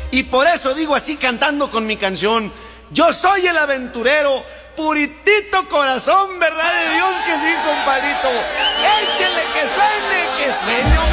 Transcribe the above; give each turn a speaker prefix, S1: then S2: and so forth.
S1: Y por eso digo así cantando con mi canción: yo soy el aventurero, puritito corazón, verdad de Dios que sí, compadrito. Échele que suene,